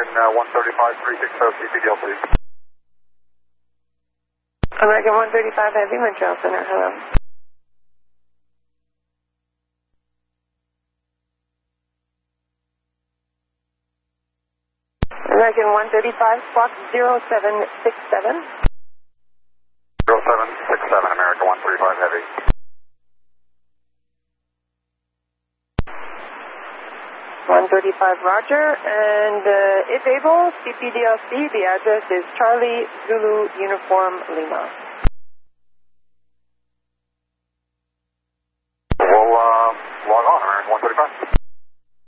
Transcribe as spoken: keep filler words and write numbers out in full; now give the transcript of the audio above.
American uh, one thirty-five three sixty C P D L C. American one thirty-five Heavy, Montreal Center, hello. American one thirty-five, Fox zero seven six seven. zero seven six seven, American one thirty-five Heavy. one thirty-five, Roger, and uh, if able, C P D L C, the address is Charlie Zulu Uniform Lima. We'll uh, log on, American one thirty-five.